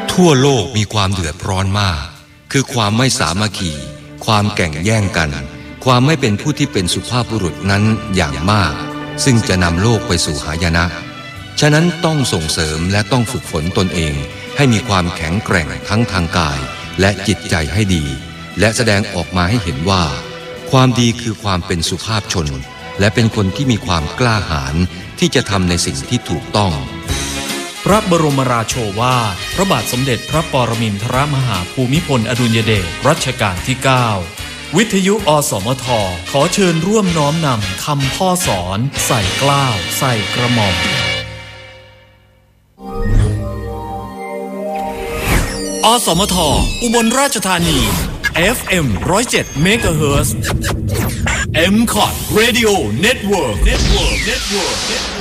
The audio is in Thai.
ทั่วโลกมีความเดือดร้อนมากคือความไม่สามัคคีความแข่งแย่งกันความไม่เป็นผู้ที่เป็นสุภาพบุรุษนั้นอย่างมากซึ่งจะนำโลกไปสู่หายนะฉะนั้นต้องส่งเสริมและต้องฝึกฝนตนเองให้มีความแข็งแกร่งทั้งทางกายและจิตใจให้ดีและแสดงออกมาให้เห็นว่าความดีคือความเป็นสุภาพชนและเป็นคนที่มีความกล้าหาญที่จะทำในสิ่งที่ถูกต้องพระบรมราโชวาทพระบาทสมเด็จพระปรมินทรมหาภูมิพลอดุลยเดชรัชกาลที่ 9 วิทยุอสมทขอเชิญร่วมน้อมนำคำพ่อสอนใส่เกล้าใส่กระหม่อมอสมทอุบลราชธานี FM 107 MHz MCOT Radio Network